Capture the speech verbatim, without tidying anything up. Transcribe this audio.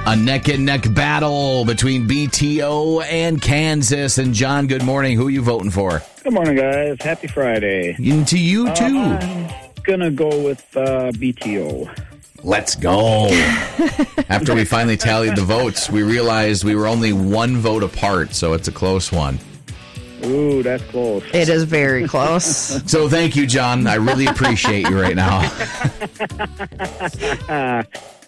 A neck-and-neck battle between B T O and Kansas. And John, good morning. Who are you voting for? Good morning, guys. Happy Friday. And to you, too. Uh, I'm going to go with uh, B T O. Let's go. After we finally tallied the votes, we realized we were only one vote apart, so it's a close one. Ooh, that's close. It is very close. So thank you, John. I really appreciate you right now.